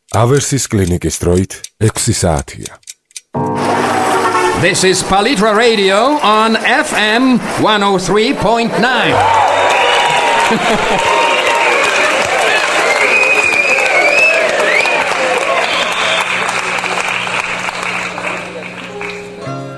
Aversis Klinikis Troit, Exisatia. This is Palitra Radio on FM 103.9.